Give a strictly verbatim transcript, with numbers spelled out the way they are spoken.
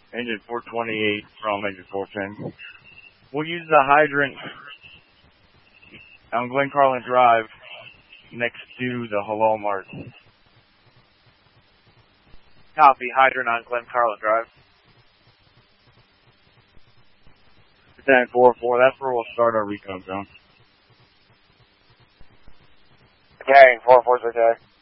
Engine four twenty-eight from engine four ten. We'll use the hydrant on Glen Carlin Drive next to the Halal Mart. Copy, hydrant on Glen Carlin Drive. Lieutenant four four, that's where we'll start our recon zone. Carrying four four, okay.